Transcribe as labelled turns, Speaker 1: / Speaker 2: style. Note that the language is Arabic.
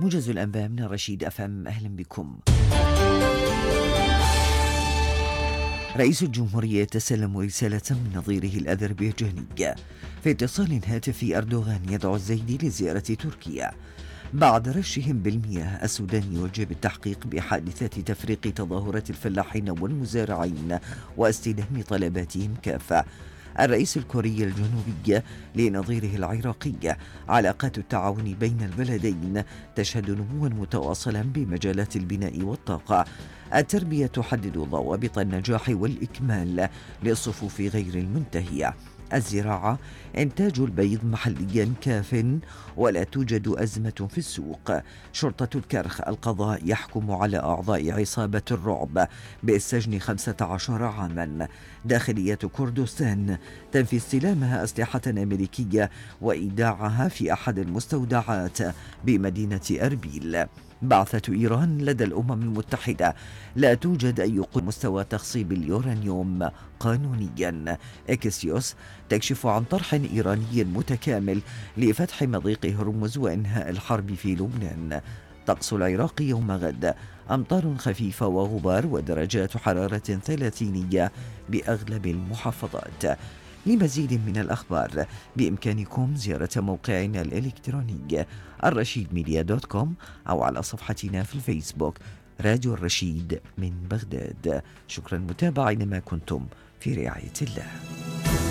Speaker 1: موجز الأنباء من الرشيد FM. أهلا بكم. رئيس الجمهورية يتسلم رسالة من نظيره الأذربيجاني. في اتصال هاتفي أردوغان يدعو الزيدي لزيارة تركيا. بعد رشهم بالمياه، السودان يوجه بالتحقيق بحادثة تفريق تظاهرات الفلاحين والمزارعين واستلام طلباتهم كافة. الرئيس الكوري الجنوبي لنظيره العراقي. علاقات التعاون بين البلدين تشهد نموا متواصلا بمجالات البناء والطاقة. التربية تحدد ضوابط النجاح والإكمال للصفوف غير المنتهية. الزراعة، إنتاج البيض محليا كاف ولا توجد أزمة في السوق. شرطة الكرخ، القضاء يحكم على أعضاء عصابة الرعب بالسجن 15 عاما. داخلية كردستان تنفي استلامها أسلحة أمريكية وإيداعها في أحد المستودعات بمدينة أربيل. بعثة إيران لدى الأمم المتحدة، لا توجد أي مستوى تخصيب اليورانيوم قانونيا. إكسيوس تكشف عن طرح إيراني متكامل لفتح مضيق هرمز وإنهاء الحرب في لبنان. طقس العراق يوم غد، أمطار خفيفة وغبار ودرجات حرارة 30 بأغلب المحافظات. لمزيد من الأخبار بإمكانكم زيارة موقعنا الإلكتروني الرشيدميديا.com أو على صفحتنا في الفيسبوك راديو الرشيد من بغداد. شكرا متابعين ما كنتم في رعاية الله.